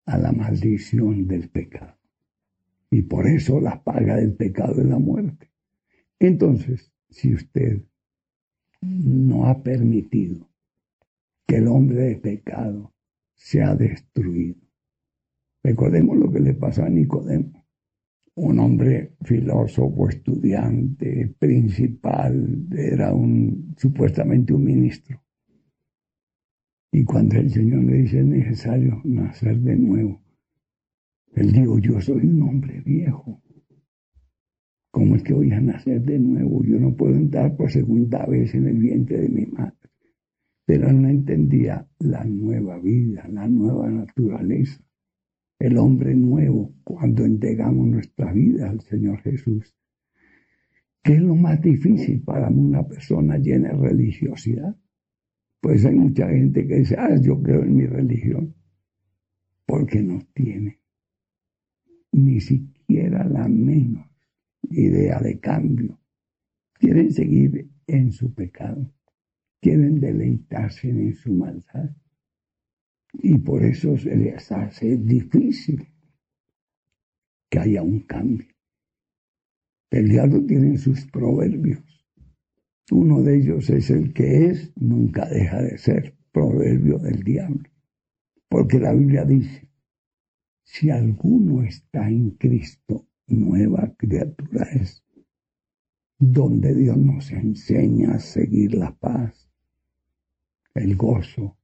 a la maldición del pecado. Y por eso la paga del pecado es la muerte. Entonces, si usted no ha permitido que el hombre de pecado sea destruido, recordemos lo que le pasó a Nicodemo, un hombre filósofo, estudiante, principal, era supuestamente un ministro. Y cuando el Señor le dice es necesario nacer de nuevo, él dijo, yo soy un hombre viejo. ¿Cómo es que voy a nacer de nuevo? Yo no puedo entrar por segunda vez en el vientre de mi madre. Pero él no entendía la nueva vida, la nueva naturaleza. El hombre nuevo cuando entregamos nuestra vida al Señor Jesús. ¿Qué es lo más difícil para una persona llena de religiosidad? Pues hay mucha gente que dice, yo creo en mi religión, porque no tiene ni siquiera la menos idea de cambio. Quieren seguir en su pecado, quieren deleitarse en su maldad. Y por eso se les hace difícil que haya un cambio. El diablo tiene sus proverbios. Uno de ellos es el que es, nunca deja de ser, proverbio del diablo. Porque la Biblia dice, si alguno está en Cristo, nueva criatura es. Donde Dios nos enseña a seguir la paz, el gozo,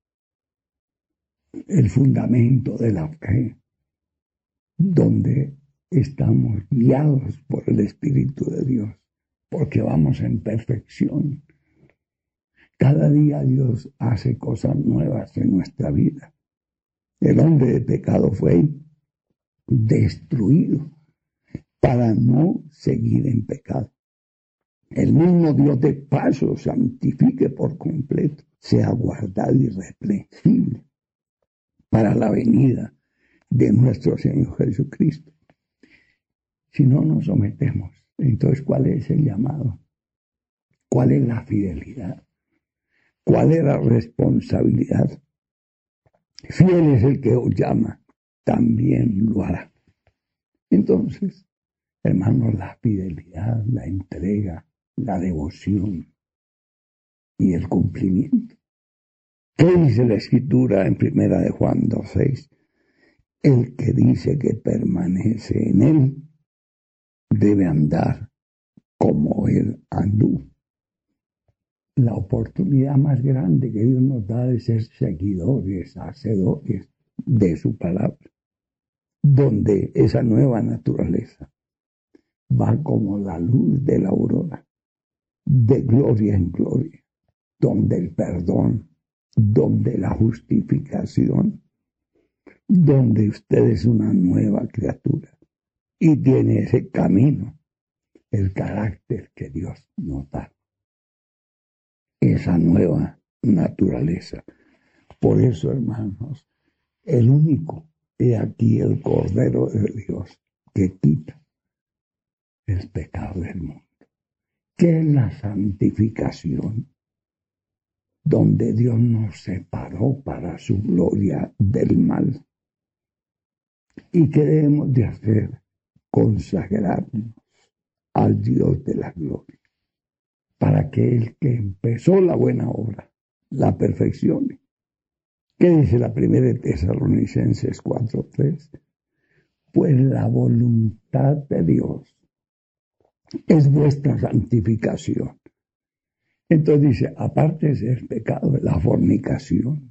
el fundamento de la fe, donde estamos guiados por el Espíritu de Dios, porque vamos en perfección. Cada día Dios hace cosas nuevas en nuestra vida. El hombre de pecado fue destruido para no seguir en pecado. El mismo Dios de paz os santifique por completo, sea guardado irreprensible para la venida de nuestro Señor Jesucristo. Si no nos sometemos, entonces ¿cuál es el llamado? ¿Cuál es la fidelidad? ¿Cuál es la responsabilidad? Fiel es el que os llama, también lo hará. Entonces, hermanos, la fidelidad, la entrega, la devoción y el cumplimiento. ¿Qué dice la Escritura en 1 de Juan 2:6? El que dice que permanece en él debe andar como él anduvo. La oportunidad más grande que Dios nos da de ser seguidores, hacedores de su palabra, donde esa nueva naturaleza va como la luz de la aurora, de gloria en gloria, donde el perdón, donde la justificación, donde usted es una nueva criatura y tiene ese camino, el carácter que Dios nos da, esa nueva naturaleza. Por eso, hermanos, el único, he aquí el Cordero de Dios que quita el pecado del mundo. ¿Qué es la santificación? Donde Dios nos separó para su gloria del mal. ¿Y qué debemos de hacer? Consagrarnos al Dios de la gloria, para que el que empezó la buena obra la perfeccione. ¿Qué dice la primera de Tesalonicenses 4:3? Pues la voluntad de Dios es vuestra santificación. Entonces dice, aparte del pecado, de la fornicación,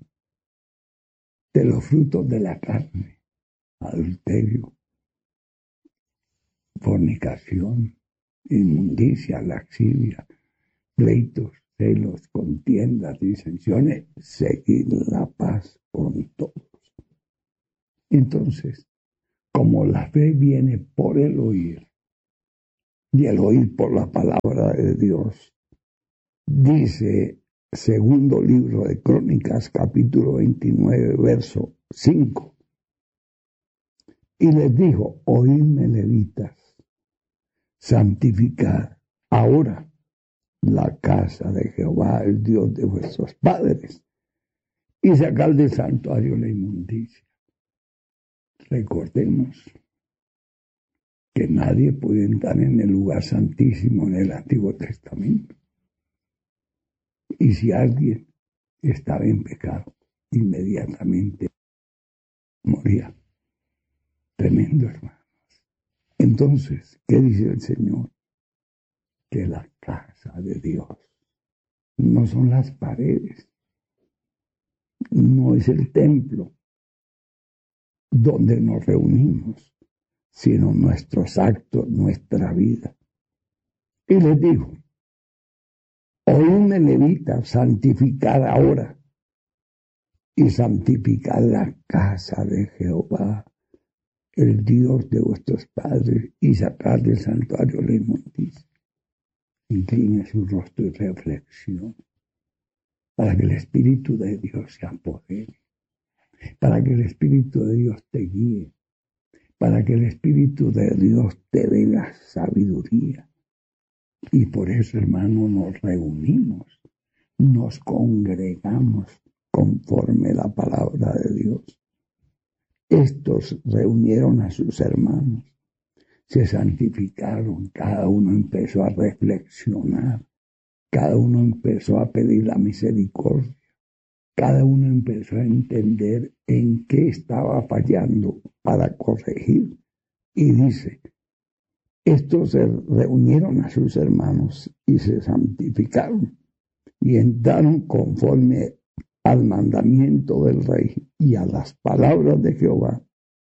de los frutos de la carne, adulterio, fornicación, inmundicia, laxivia, pleitos, celos, contiendas, disensiones, seguir la paz con todos. Entonces, como la fe viene por el oír, y el oír por la palabra de Dios, dice segundo libro de Crónicas, capítulo 29, verso 5. Y les dijo, oídme levitas, santificad ahora la casa de Jehová, el Dios de vuestros padres, y sacad del santuario la inmundicia. Recordemos que nadie puede entrar en el lugar santísimo en el Antiguo Testamento. Y si alguien estaba en pecado, inmediatamente moría. Tremendo, hermanos. Entonces, ¿qué dice el Señor? Que la casa de Dios no son las paredes, no es el templo donde nos reunimos, sino nuestros actos, nuestra vida. Y les dijo, oídme levitas, santificad ahora y santificad la casa de Jehová, el Dios de vuestros padres, y sacad del santuario la inmundicia. Incline su rostro y reflexión para que el Espíritu de Dios se apodere, para que el Espíritu de Dios te guíe, para que el Espíritu de Dios te dé la sabiduría. Y por eso, hermano, nos reunimos, nos congregamos conforme la palabra de Dios. Estos reunieron a sus hermanos, se santificaron, cada uno empezó a reflexionar, cada uno empezó a pedir la misericordia, cada uno empezó a entender en qué estaba fallando para corregir. Y dice, estos se reunieron a sus hermanos y se santificaron y entraron conforme al mandamiento del rey y a las palabras de Jehová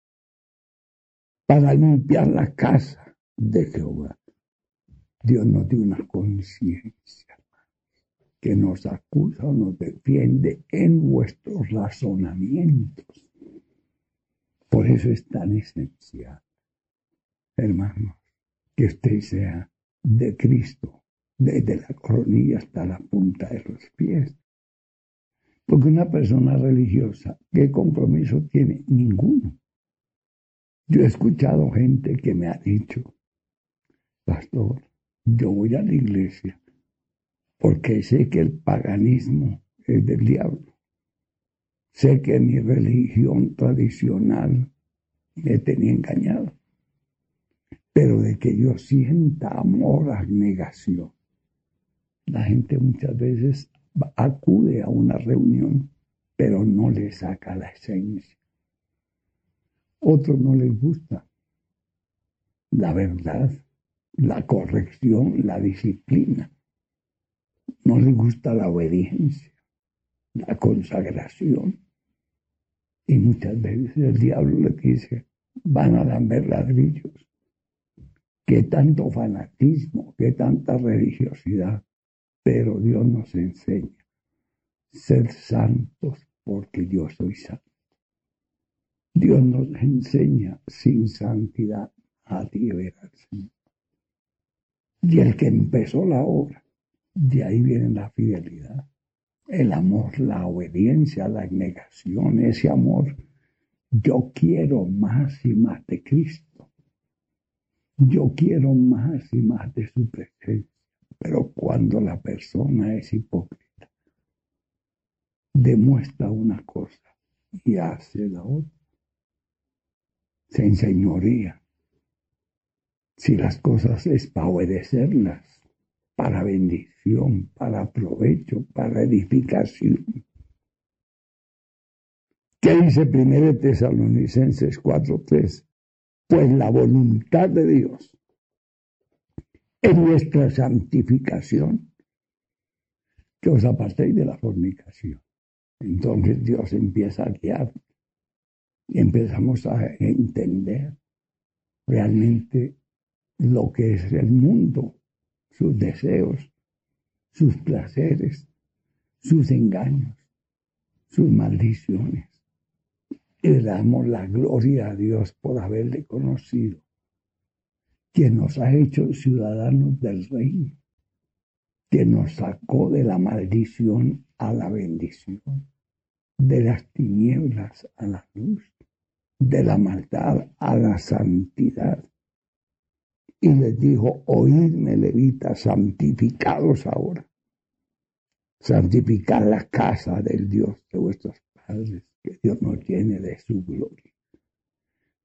para limpiar la casa de Jehová. Dios nos dio una conciencia que nos acusa o nos defiende en nuestros razonamientos. Por eso es tan esencial, hermanos, que usted sea de Cristo, desde la coronilla hasta la punta de los pies. Porque una persona religiosa, ¿qué compromiso tiene? Ninguno. Yo he escuchado gente que me ha dicho, pastor, yo voy a la iglesia porque sé que el paganismo es del diablo. Sé que mi religión tradicional me tenía engañado. Pero de que yo sienta amor, abnegación. La gente muchas veces acude a una reunión, pero no le saca la esencia. Otros no les gusta la verdad, la corrección, la disciplina. No les gusta la obediencia, la consagración. Y muchas veces el diablo les dice, van a lamber ladrillos. Qué tanto fanatismo, qué tanta religiosidad. Pero Dios nos enseña ser santos porque yo soy santo. Dios nos enseña sin santidad a ti ver al Señor. Y el que empezó la obra, de ahí viene la fidelidad, el amor, la obediencia, la abnegación, ese amor. Yo quiero más y más de Cristo. Yo quiero más y más de su presencia. Pero cuando la persona es hipócrita, demuestra una cosa y hace la otra, se enseñorea. Si las cosas es para obedecerlas, para bendición, para provecho, para edificación. ¿Qué dice 1 Tesalonicenses 4:3? Pues la voluntad de Dios es nuestra santificación, que os apartéis de la fornicación. Entonces Dios empieza a guiar y empezamos a entender realmente lo que es el mundo, sus deseos, sus placeres, sus engaños, sus maldiciones. Y le damos la gloria a Dios por haberle conocido, quien nos ha hecho ciudadanos del reino, que nos sacó de la maldición a la bendición, de las tinieblas a la luz, de la maldad a la santidad. Y les dijo, oídme levitas, santificados ahora. Santificad la casa del Dios de vuestros padres, que Dios nos llene de su gloria.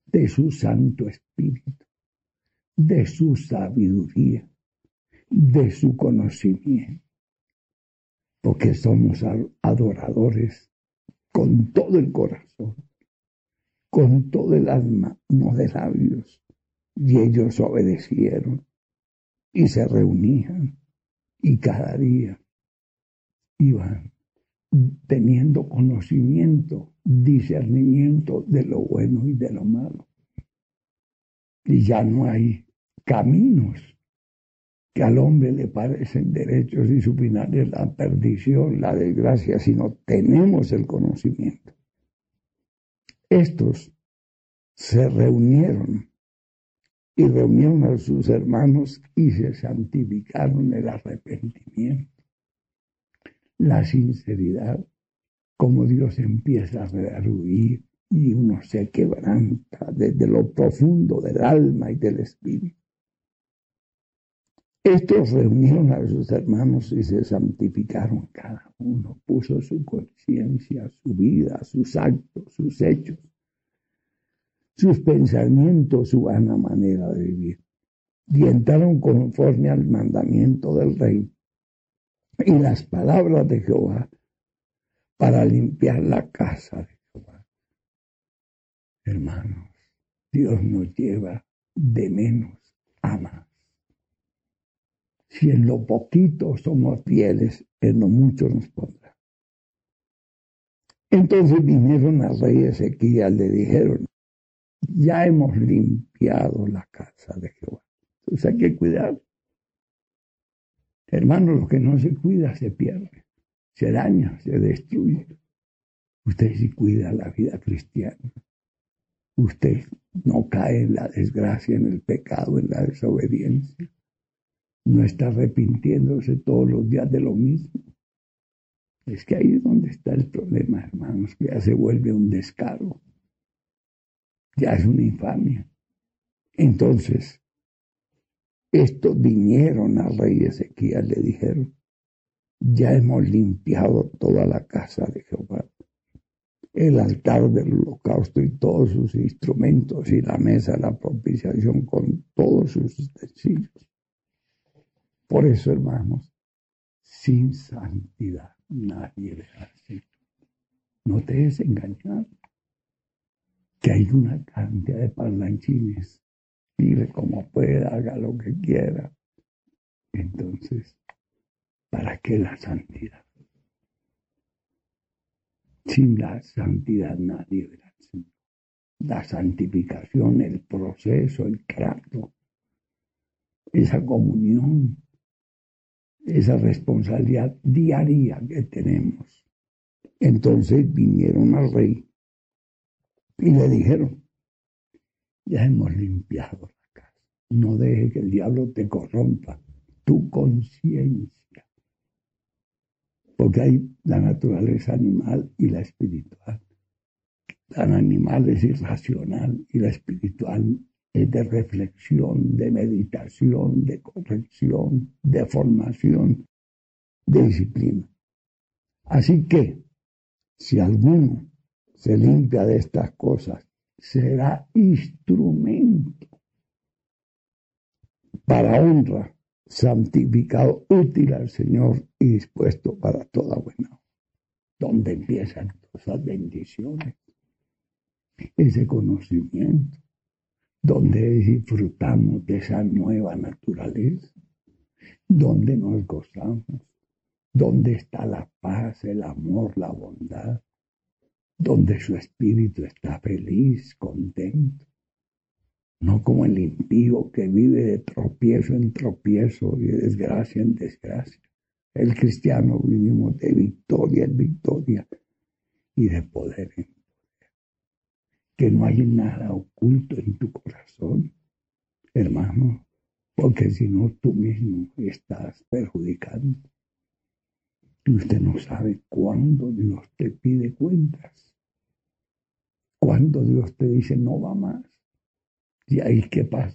de su Santo Espíritu, de su sabiduría, de su conocimiento, porque somos adoradores con todo el corazón, con todo el alma, no de labios. Y ellos obedecieron y se reunían y cada día iban teniendo conocimiento, discernimiento de lo bueno y de lo malo. Y ya no hay caminos que al hombre le parecen derechos y su final es la perdición, la desgracia, sino tenemos el conocimiento. Estos se reunieron y reunieron a sus hermanos y se santificaron el arrepentimiento, la sinceridad, como Dios empieza a redarguir y uno se quebranta desde lo profundo del alma y del espíritu. Estos reunieron a sus hermanos y se santificaron, cada uno puso su conciencia, su vida, sus actos, sus hechos, sus pensamientos, su vana manera de vivir. Y entraron conforme al mandamiento del rey y las palabras de Jehová para limpiar la casa de Jehová. Hermanos, Dios nos lleva de menos a más. Si en lo poquito somos fieles, en lo mucho nos pondrá. Entonces vinieron al rey Ezequías, le dijeron, ya hemos limpiado la casa de Jehová. Entonces hay que cuidar. Hermano, lo que no se cuida se pierde, se daña, se destruye. Usted sí cuida la vida cristiana. Usted no cae en la desgracia, en el pecado, en la desobediencia. No está arrepintiéndose todos los días de lo mismo. Es que ahí es donde está el problema, hermanos, que ya se vuelve un descaro. Ya es una infamia. Entonces, estos vinieron al rey Ezequías, le dijeron, ya hemos limpiado toda la casa de Jehová, el altar del holocausto y todos sus instrumentos y la mesa de la propiciación con todos sus utensilios. Por eso, hermanos, sin santidad nadie verá al Señor. No te dejes engañar, que hay una cantidad de parlanchines. Vive como pueda, haga lo que quiera. Entonces, ¿para qué la santidad? Sin la santidad nadie verá al Señor. La santificación, el proceso, el trato, esa comunión, esa responsabilidad diaria que tenemos. Entonces vinieron al rey y le dijeron, ya hemos limpiado la casa. No deje que el diablo te corrompa tu conciencia. Porque hay la naturaleza animal y la espiritual. La animal es irracional y la espiritual es de reflexión, de meditación, de corrección, de formación, de disciplina. Así que, si alguno se limpia de estas cosas, será instrumento para honra, santificado, útil al Señor y dispuesto para toda buena obra. Donde empiezan esas bendiciones, ese conocimiento, donde disfrutamos de esa nueva naturaleza, donde nos gozamos, donde está la paz, el amor, la bondad, donde su espíritu está feliz, contento. No como el impío que vive de tropiezo en tropiezo y de desgracia en desgracia. El cristiano vivimos de victoria en victoria y de poder en poder. Que no hay nada oculto en tu corazón, hermano, porque si no tú mismo estás perjudicando. Y usted no sabe cuándo Dios te pide cuentas, cuándo Dios te dice no va más. ¿Y ahí qué pasa?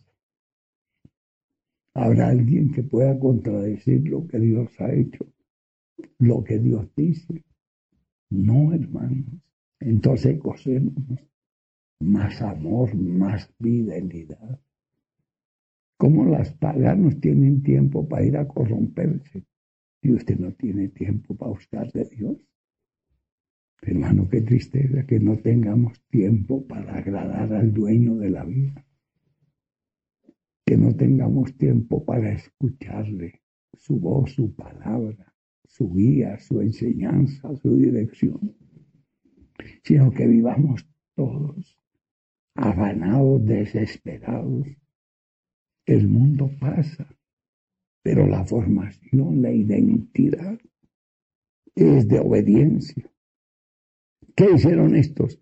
¿Habrá alguien que pueda contradecir lo que Dios ha hecho? Lo que Dios dice. No, hermanos. Entonces gocémonos más amor, más fidelidad. ¿Cómo los paganos tienen tiempo para ir a corromperse y usted no tiene tiempo para buscar de Dios? Hermano, qué tristeza que no tengamos tiempo para agradar al dueño de la vida. Que no tengamos tiempo para escucharle, su voz, su palabra, su guía, su enseñanza, su dirección. Sino que vivamos todos afanados, desesperados. El mundo pasa, pero la formación, la identidad es de obediencia. ¿Qué hicieron estos?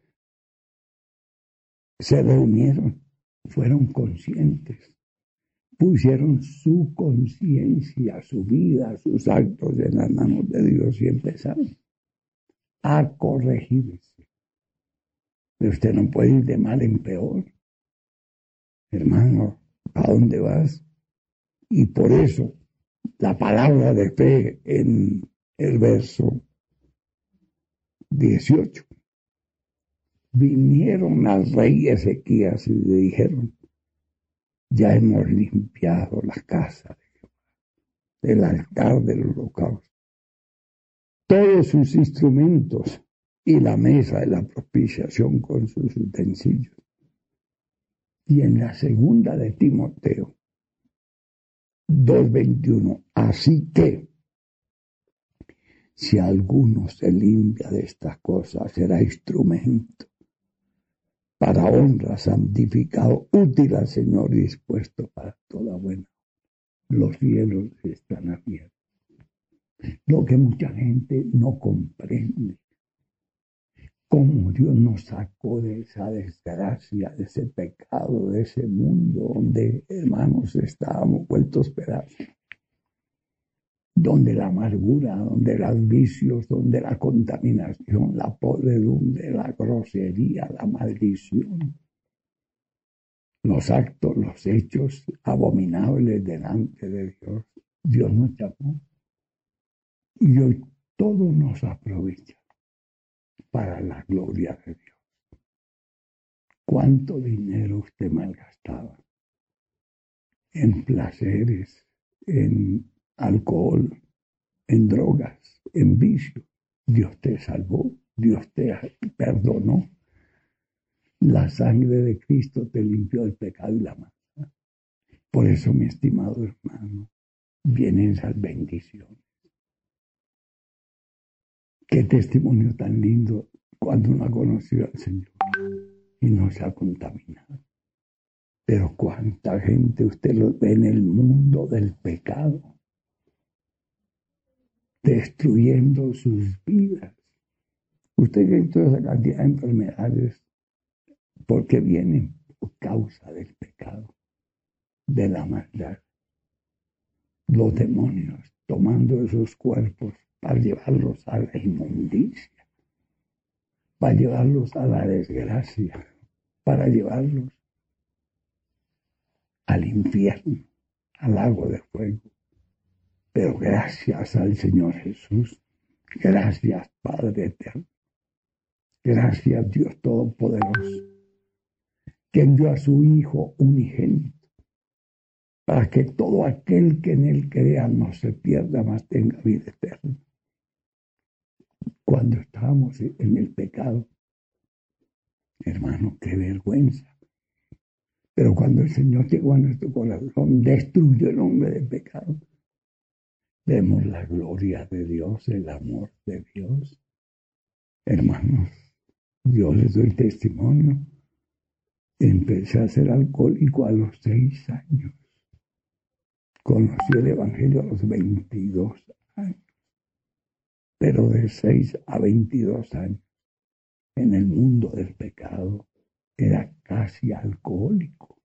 Se reunieron, fueron conscientes, pusieron su conciencia, su vida, sus actos en las manos de Dios y empezaron a corregirse. Pero usted no puede ir de mal en peor. Hermano, ¿a dónde vas? Y por eso la palabra de fe en el verso 18. Vinieron al rey Ezequías y le dijeron: ya hemos limpiado la casa de Jehová, el altar del holocausto, todos sus instrumentos y la mesa de la propiciación con sus utensilios. Y en la segunda de Timoteo 2:21, así que si alguno se limpia de estas cosas, será instrumento para honra, santificado, útil al Señor y dispuesto para toda buena. Los cielos están abiertos. Lo que mucha gente no comprende, cómo Dios nos sacó de esa desgracia, de ese pecado, de ese mundo donde, hermanos, estábamos vueltos pedazos, donde la amargura, donde los vicios, donde la contaminación, la podredumbre, la grosería, la maldición, los actos, los hechos abominables delante de Dios. Dios nos llamó y hoy todo nos aprovecha para la gloria de Dios. ¿Cuánto dinero usted malgastaba en placeres, en alcohol, en drogas, en vicio? Dios te salvó, Dios te perdonó. La sangre de Cristo te limpió el pecado y la maldad. Por eso, mi estimado hermano, vienen esas bendiciones. Qué testimonio tan lindo cuando uno ha conocido al Señor y no se ha contaminado. Pero cuánta gente usted lo ve en el mundo del pecado, destruyendo sus vidas. Usted ve toda esa cantidad de enfermedades, porque vienen por causa del pecado, de la maldad. Los demonios tomando esos cuerpos para llevarlos a la inmundicia, para llevarlos a la desgracia, para llevarlos al infierno, al lago de fuego. Pero gracias al Señor Jesús, gracias Padre eterno, gracias Dios Todopoderoso, que envió a su Hijo unigénito, para que todo aquel que en él crea no se pierda, mas tenga vida eterna. Cuando estábamos en el pecado, hermano, qué vergüenza. Pero cuando el Señor llegó a nuestro corazón, destruyó el hombre del pecado. Vemos la gloria de Dios, el amor de Dios. Hermanos, yo les doy testimonio. Empecé a ser alcohólico a los 6 años. Conocí el Evangelio a los 22 años. Pero de 6 a 22 años, en el mundo del pecado, era casi alcohólico.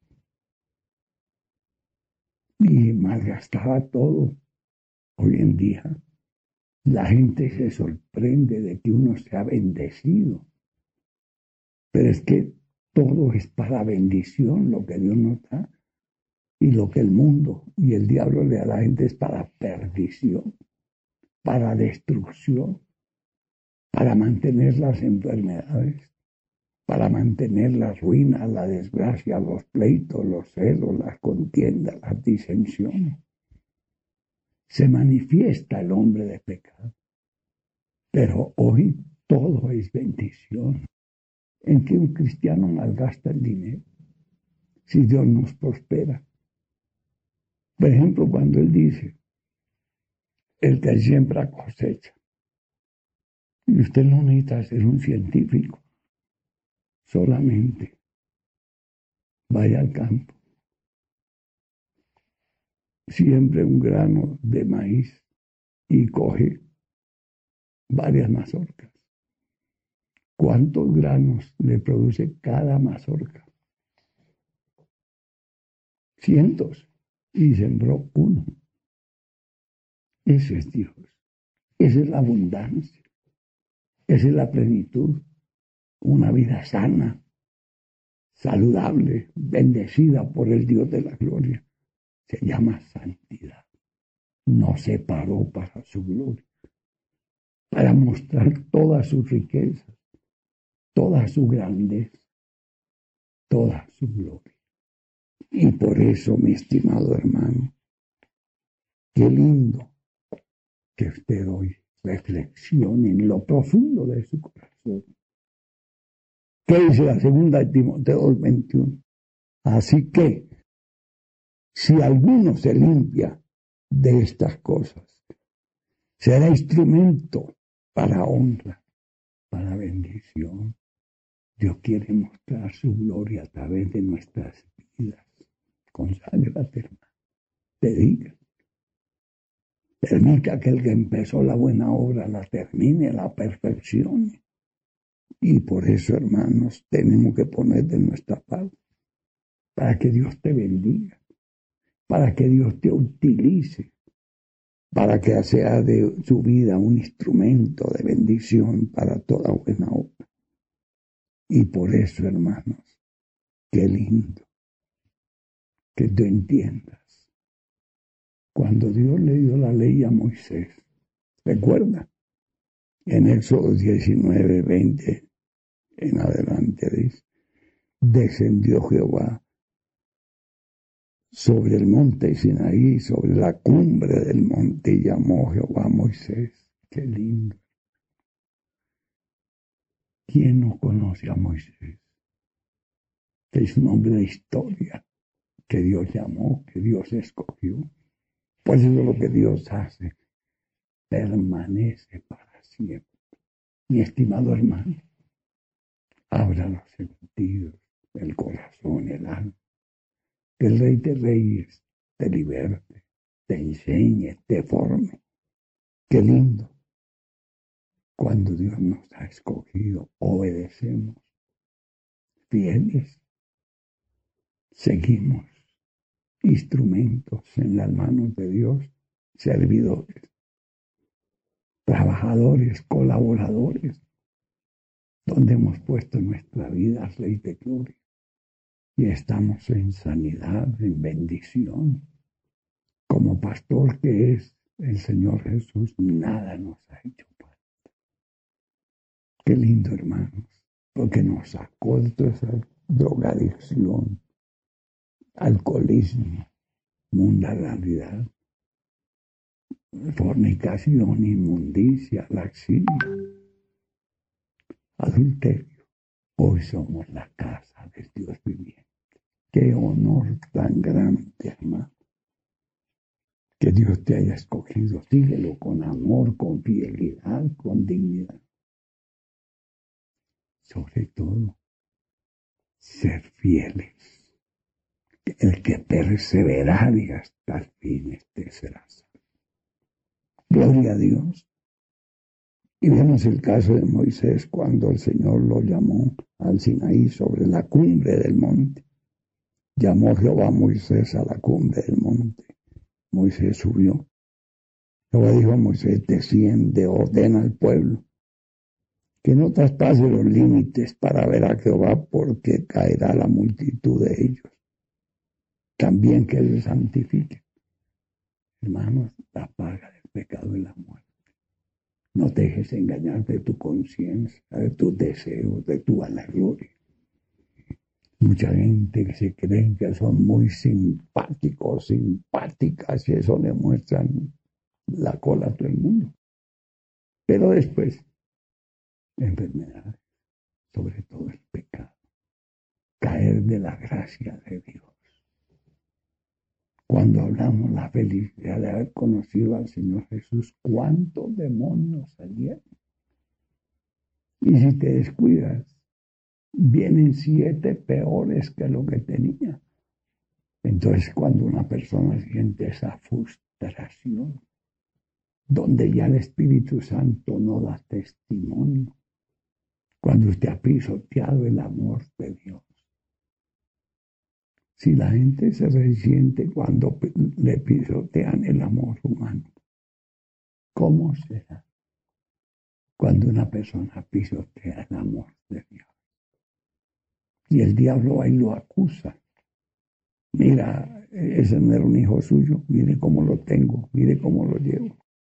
Y malgastaba todo. Hoy en día, la gente se sorprende de que uno sea bendecido. Pero es que todo es para bendición lo que Dios nos da. Y lo que el mundo y el diablo le da a la gente es para perdición, para destrucción, para mantener las enfermedades, para mantener la ruina, la desgracia, los pleitos, los celos, las contiendas, las disensiones. Se manifiesta el hombre de pecado. Pero hoy todo es bendición. ¿En qué un cristiano malgasta el dinero? Si Dios nos prospera. Por ejemplo, cuando Él dice, el que siembra cosecha. Y usted no necesita ser un científico. Solamente vaya al campo. Siembre un grano de maíz y coge varias mazorcas. ¿Cuántos granos le produce cada mazorca? Cientos. Y sembró uno. Ese es Dios. Esa es la abundancia. Esa es la plenitud. Una vida sana, saludable, bendecida por el Dios de la gloria. Se llama santidad. No se paró para su gloria, para mostrar toda su riqueza, toda su grandeza, toda su gloria. Y por eso, mi estimado hermano, qué lindo que usted hoy reflexione en lo profundo de su corazón. ¿Qué dice la segunda de Timoteo 2:21? Así que, si alguno se limpia de estas cosas, será instrumento para honra, para bendición. Dios quiere mostrar su gloria a través de nuestras vidas. Conságrate, hermano. Dedica. Permita que el que empezó la buena obra la termine, la perfeccione. Y por eso, hermanos, tenemos que poner de nuestra parte para que Dios te bendiga, para que Dios te utilice, para que sea de su vida un instrumento de bendición para toda buena obra. Y por eso, hermanos, qué lindo que tú entiendas. Cuando Dios le dio la ley a Moisés, recuerda, en Éxodo 19:20 en adelante dice, descendió Jehová sobre el monte Sinaí, sobre la cumbre del monte, y llamó Jehová a Moisés. Qué lindo. ¿Quién no conoce a Moisés? Que es un hombre de historia, que Dios llamó, que Dios escogió. Pues eso es lo que Dios hace. Permanece para siempre. Mi estimado hermano, abra los sentidos, el corazón, el alma. Que el Rey de Reyes te liberte, te enseñe, te forme. Qué lindo. Cuando Dios nos ha escogido, obedecemos, fieles, seguimos, instrumentos en las manos de Dios, servidores, trabajadores, colaboradores, donde hemos puesto nuestra vida, Rey de Gloria, y estamos en sanidad, en bendición. Como pastor que es el Señor Jesús, nada nos ha hecho falta. Qué lindo, hermanos, porque nos sacó de toda esa drogadicción, alcoholismo, mundanalidad, fornicación, inmundicia, laxismo, adulterio. Hoy somos la casa del Dios viviente. Qué honor tan grande, hermano. Que Dios te haya escogido. Síguelo con amor, con fidelidad, con dignidad. Sobre todo, ser fieles. El que perseverare hasta el fin, este será salvo. Gloria a Dios. Y vemos el caso de Moisés cuando el Señor lo llamó al Sinaí sobre la cumbre del monte. Llamó Jehová a Moisés a la cumbre del monte. Moisés subió. Jehová dijo a Moisés, desciende, ordena al pueblo que no traspase los límites para ver a Jehová, porque caerá la multitud de ellos. También que él santifique. Hermanos, la paga del pecado es la muerte. No te dejes engañar de tu conciencia, de tus deseos, de tu vanagloria. Mucha gente que se creen que son muy simpáticos, simpáticas, y eso le muestran la cola a todo el mundo. Pero después, enfermedades, sobre todo el pecado, caer de la gracia de Dios. Cuando hablamos la felicidad de haber conocido al Señor Jesús, ¿cuántos demonios salieron? Y si te descuidas, vienen 7 peores que lo que tenía. Entonces, cuando una persona siente esa frustración, donde ya el Espíritu Santo no da testimonio, cuando usted ha pisoteado el amor de Dios. Si la gente se resiente cuando le pisotean el amor humano, ¿cómo será cuando una persona pisotea el amor de Dios? Y el diablo ahí lo acusa. Mira, ese no era un hijo suyo, mire cómo lo tengo, mire cómo lo llevo.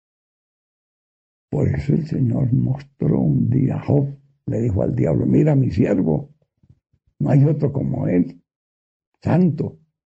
Por eso el Señor mostró un día a Job, le dijo al diablo, mira mi siervo, no hay otro como él, santo.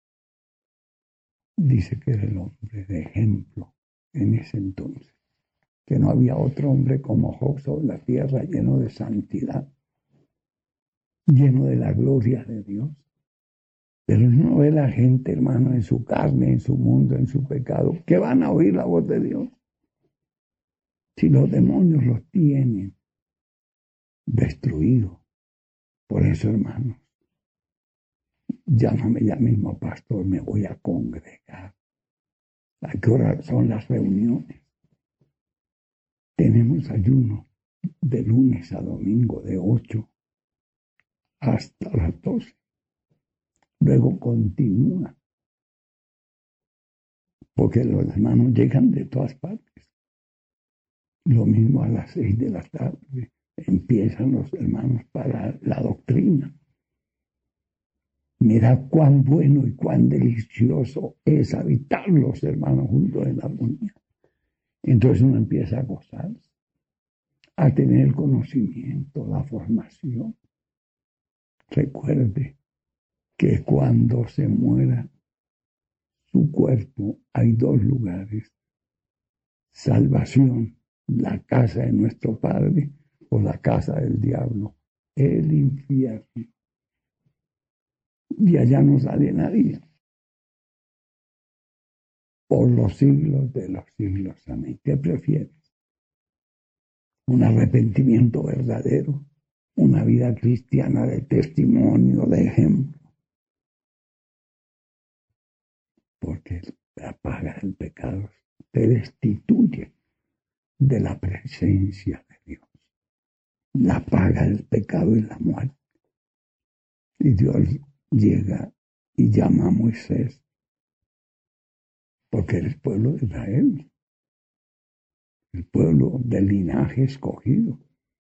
Dice que era el hombre de ejemplo en ese entonces, que no había otro hombre como Job sobre la tierra, lleno de santidad, lleno de la gloria de Dios. Pero no ve la gente, hermano, en su carne, en su mundo, en su pecado, que van a oír la voz de Dios. Si los demonios los tienen destruidos. Por eso, hermanos, llámame ya mismo, pastor, me voy a congregar. ¿A qué hora son las reuniones? Tenemos ayuno de lunes a domingo, de 8 hasta las 12. Luego continúa, porque los hermanos llegan de todas partes. Lo mismo a las 6 de la tarde empiezan los hermanos para la doctrina. Mira cuán bueno y cuán delicioso es habitar los hermanos juntos en la armonía. Entonces uno empieza a gozarse, a tener el conocimiento, la formación. Recuerde que cuando se muera su cuerpo hay 2 lugares: salvación, la casa de nuestro Padre, o la casa del diablo, el infierno. Y allá no sale nadie. Por los siglos de los siglos. Amén. ¿Qué prefieres? ¿Un arrepentimiento verdadero? ¿Una vida cristiana de testimonio, de ejemplo? Porque la paga del pecado te destituye de la presencia de Dios. La paga del pecado es la muerte. Y Dios llega y llama a Moisés, porque eres pueblo de Israel, el pueblo del linaje escogido,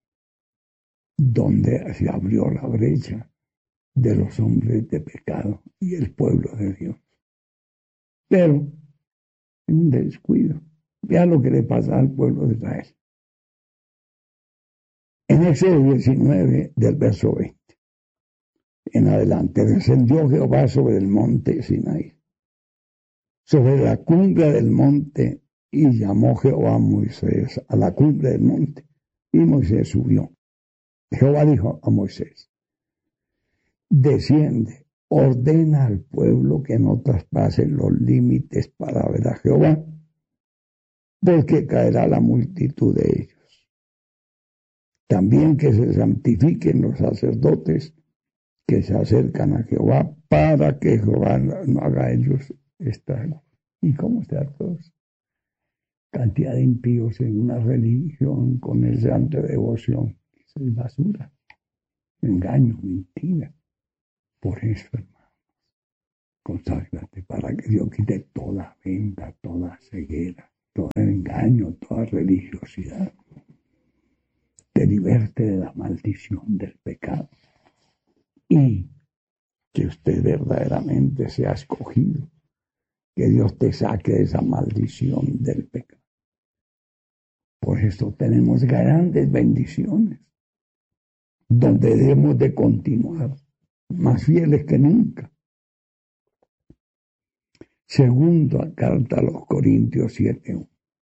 donde se abrió la brecha de los hombres de pecado y el pueblo de Dios. Pero en un descuido, vea lo que le pasa al pueblo de Israel. En Éxodo 19, del verso 20 en adelante, descendió Jehová sobre el monte Sinaí, sobre la cumbre del monte, y llamó Jehová a Moisés a la cumbre del monte, y Moisés subió. Jehová dijo a Moisés, desciende, ordena al pueblo que no traspasen los límites para ver a Jehová, porque caerá la multitud de ellos. También que se santifiquen los sacerdotes que se acercan a Jehová, para que Jehová no haga ellos estragos. ¿Y cómo está todos? Cantidad de impíos en una religión con esa devoción. Eso es basura, engaño, mentira. Por eso, hermano, conságrate para que Dios quite toda venda, toda ceguera, todo engaño, toda religiosidad. Te liberte de la maldición del pecado. Y que usted verdaderamente sea escogido. Que Dios te saque de esa maldición del pecado. Por eso tenemos grandes bendiciones, donde debemos de continuar más fieles que nunca. Segunda carta a los Corintios 7:1.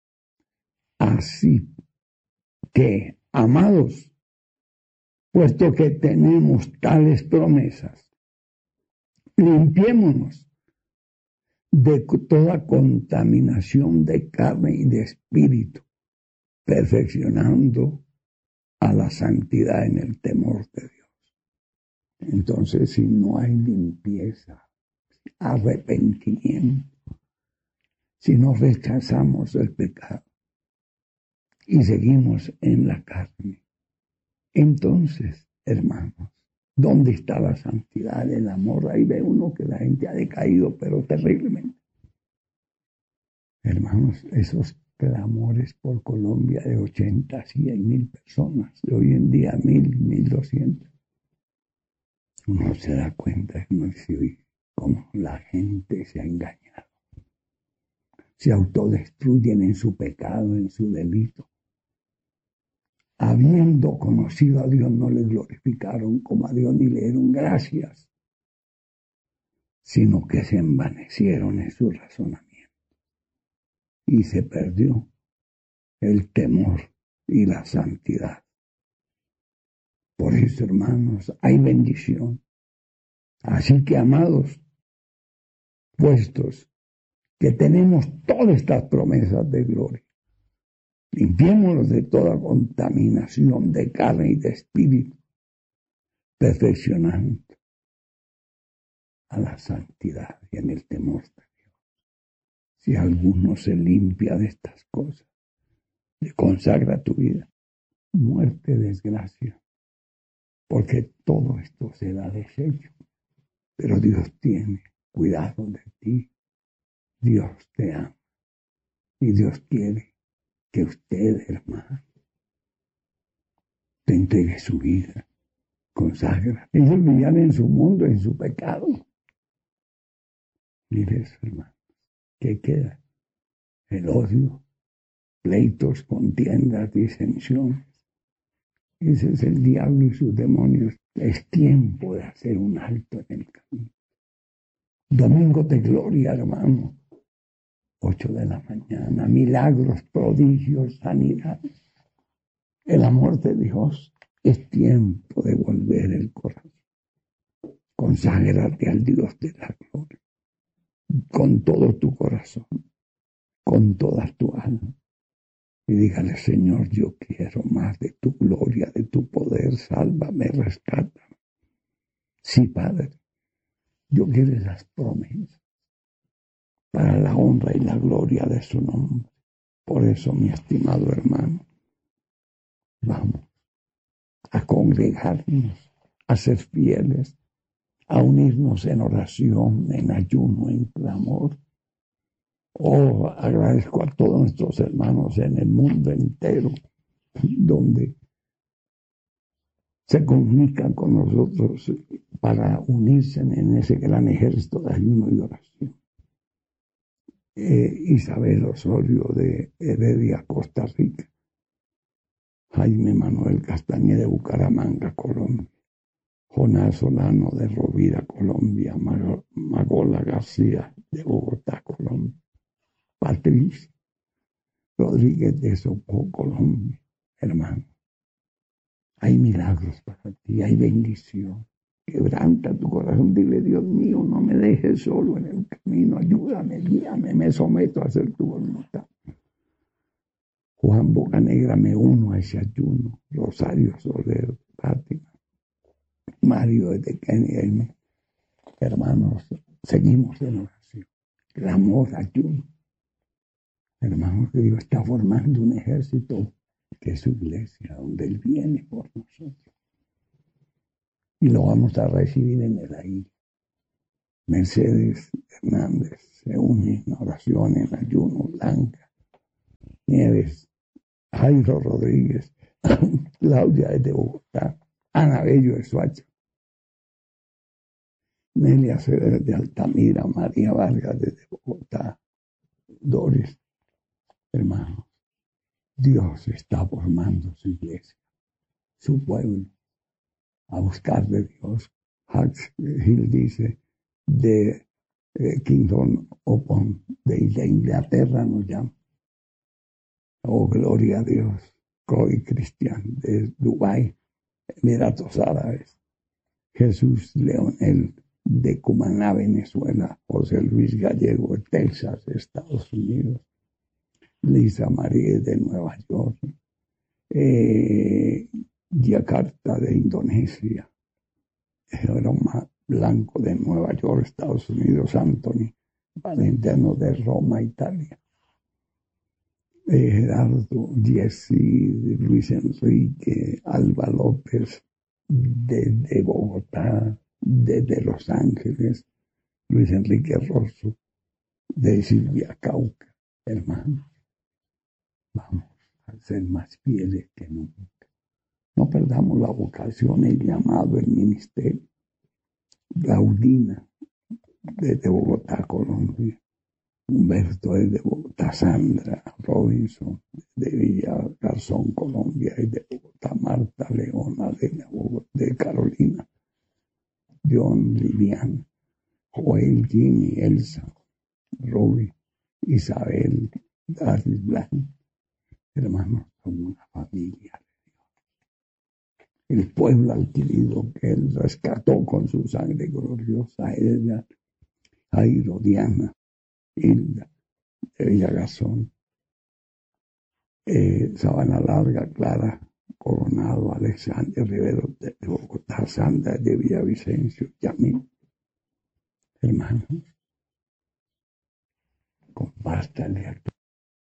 Así que, amados, puesto que tenemos tales promesas, limpiémonos de toda contaminación de carne y de espíritu, perfeccionando a la santidad en el temor de Dios. Entonces, si no hay limpieza, arrepentimiento, si no rechazamos el pecado y seguimos en la carne, entonces, hermanos, ¿dónde está la santidad, el amor? Ahí ve uno que la gente ha decaído, pero terriblemente. Hermanos, esos clamores por Colombia de 80, 100,000 personas, de hoy en día 1,000, 1,200. Uno se da cuenta, uno dice, oye, cómo la gente se ha engañado. Se autodestruyen en su pecado, en su delito. Habiendo conocido a Dios, no le glorificaron como a Dios ni le dieron gracias, sino que se envanecieron en su razonamiento. Y se perdió el temor y la santidad. Por eso, hermanos, hay bendición. Así que, amados, puestos que tenemos todas estas promesas de gloria, limpiémonos de toda contaminación de carne y de espíritu, perfeccionando a la santidad y en el temor de Dios. Si alguno se limpia de estas cosas, le consagra tu vida, muerte, desgracia, porque todo esto será deshecho. Pero Dios tiene cuidado de ti, Dios te ama y Dios quiere que usted, hermano, te entregue su vida, consagra. Ellos vivían en su mundo, en su pecado. Mire eso, hermano. ¿Qué queda? El odio, pleitos, contiendas, disensiones. Ese es el diablo y sus demonios. Es tiempo de hacer un alto en el camino. Domingo de gloria, hermano. 8 de la mañana, milagros, prodigios, sanidad. El amor de Dios. Es tiempo de volver el corazón. Conságrate al Dios de la gloria. Con todo tu corazón, con toda tu alma. Y dígale, Señor, yo quiero más de tu gloria, de tu poder. Sálvame, rescátame. Sí, Padre. Yo quiero esas promesas para la honra y la gloria de su nombre. Por eso, mi estimado hermano, vamos a congregarnos, a ser fieles, a unirnos en oración, en ayuno, en clamor. Oh, agradezco a todos nuestros hermanos en el mundo entero, donde se comunican con nosotros para unirse en ese gran ejército de ayuno y oración. Isabel Osorio de Heredia, Costa Rica. Jaime Manuel Castañé de Bucaramanga, Colombia. Jonás Solano de Rovira, Colombia. Magola García de Bogotá, Colombia. Patricia Rodríguez de Sopó, Colombia. Hermano, hay milagros para ti, hay bendición. Quebranta tu corazón, dile, Dios mío, no me dejes solo en el camino, ayúdame, guíame, me someto a hacer tu voluntad. Juan Bocanegra, me uno a ese ayuno. Rosario Soler, Fátima, Mario de Tequén, hermanos, seguimos en oración. Clamor, ayuno. Hermanos, que Dios está formando un ejército que es su iglesia, donde Él viene por nosotros. Y lo vamos a recibir en el aire. Mercedes Hernández se une en oración, en ayuno. Blanca Nieves, Jairo Rodríguez, Claudia de Bogotá, Ana Bello de Soacha, Nelia Ceder de Altamira, María Vargas de Bogotá, Doris, hermanos. Dios está formando su iglesia, su pueblo, a buscar de Dios Hacks Hill dice, de Kingdom Upon, de Inglaterra nos llama. Oh, gloria a Dios. Coy Cristian, de Dubái, Emiratos Árabes. Jesús Leonel, de Cumaná, Venezuela. José Luis Gallego, de Texas, Estados Unidos. Lisa María, de Nueva York. Yakarta, de Indonesia. Jeroma Blanco, de Nueva York, Estados Unidos. Anthony Valentino, de Roma, Italia. Gerardo, Jesse, Luis Enrique, Alba López, de Bogotá, de Los Ángeles, Luis Enrique Rosso, de Silvia Cauca, hermanos. Vamos a ser más fieles que nunca. No perdamos la vocación, el llamado, el ministerio. Claudina, desde Bogotá, Colombia. Humberto desde Bogotá, Sandra Robinson de Villa Garzón, Colombia, y de Bogotá, Marta Leona de Carolina, John, Lilian, Joel, Jimmy, Elsa, Robbie, Isabel, Daris Blanc. Hermanos, somos una familia. El pueblo adquirido que él rescató con su sangre gloriosa, Edgar, Jairo, Diana, Hilda, de Villagazón, Sabana Larga, Clara Coronado, Alexander Rivero de Bogotá, Sandra de Villavicencio, Yamil. Hermanos, compártanle a